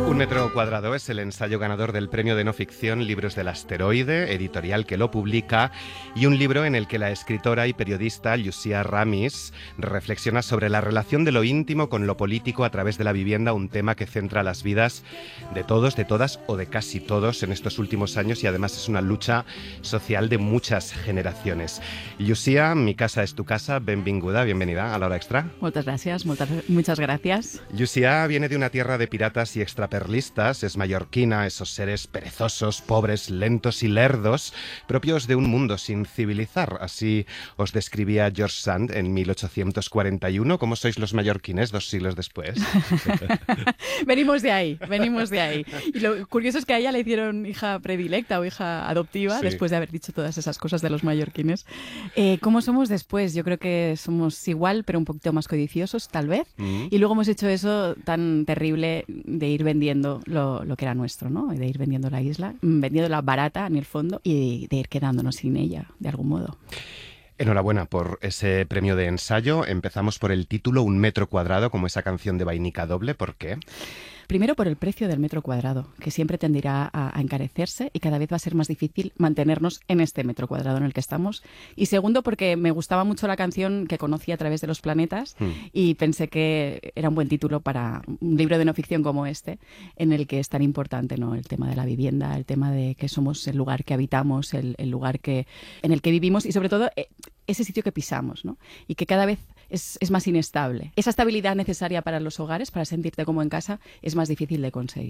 Un metro cuadrado es el ensayo ganador del premio de no ficción Libros del Asteroide, editorial que lo publica, y un libro en el que la escritora y periodista Llucia Ramis reflexiona sobre la relación de lo íntimo con lo político a través de la vivienda, un tema que centra las vidas de todos, de todas o de casi todos en estos últimos años, y además es una lucha social de muchas generaciones. Llucia, mi casa es tu casa, benvinguda, bienvenida a La Hora Extra. Muchas gracias, muchas gracias. Llucia viene de una tierra de piratas y extraperlistas, es mallorquina, esos seres perezosos, pobres, lentos y lerdos, propios de un mundo sin civilizar. Así os describía George Sand en 1841. ¿Cómo sois los mallorquines 2 siglos después? Venimos de ahí. Y lo curioso es que a ella le hicieron hija predilecta o hija adoptiva, sí, después de haber dicho todas esas cosas de los mallorquines. ¿Cómo somos después? Yo creo que somos igual, pero un poquito más codiciosos, tal vez. Y luego hemos hecho eso tan terrible de ir vendiendo lo que era nuestro, ¿no? De ir vendiendo la isla, vendiéndola barata en el fondo y de ir quedándonos sin ella, de algún modo. Enhorabuena por ese premio de ensayo. Empezamos por el título, Un metro cuadrado, como esa canción de Vainica Doble. ¿Por qué? Primero por el precio del metro cuadrado, que siempre tenderá a encarecerse y cada vez va a ser más difícil mantenernos en este metro cuadrado en el que estamos. Y segundo porque me gustaba mucho la canción que conocí a través de los planetas y pensé que era un buen título para un libro de no ficción como este, en el que es tan importante, ¿no? El tema de la vivienda, el tema de que somos el lugar que habitamos, el lugar en el que vivimos y sobre todo ese sitio que pisamos, ¿no? Y que cada vez es más inestable. Esa estabilidad necesaria para los hogares, para sentirte como en casa, es más difícil de conseguir.